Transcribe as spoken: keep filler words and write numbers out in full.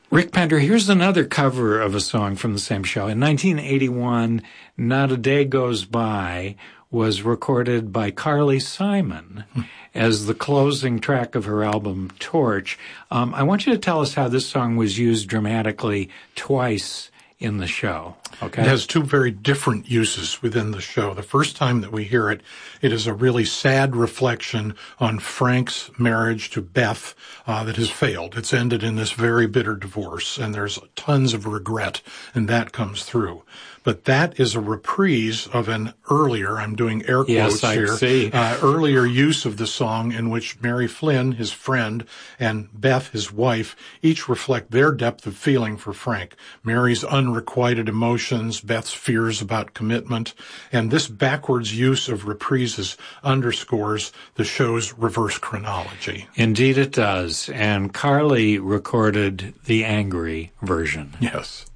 Rick Pender, here's another cover of a song from the same show. In nineteen eighty-one, Not a Day Goes By was recorded by Carly Simon as the closing track of her album Torch. Um, I want you to tell us how this song was used dramatically twice in the show. Okay. It has two very different uses within the show. The first time that we hear it, it is a really sad reflection on Frank's marriage to Beth uh, that has failed. It's ended in this very bitter divorce, and there's tons of regret, and that comes through. But that is a reprise of an earlier, I'm doing air quotes yes, I here, see. Uh, earlier use of the song in which Mary Flynn, his friend, and Beth, his wife, each reflect their depth of feeling for Frank. Mary's unrequited emotions, Beth's fears about commitment, and this backwards use of reprises underscores the show's reverse chronology. Indeed it does. And Carly recorded the angry version. Yes.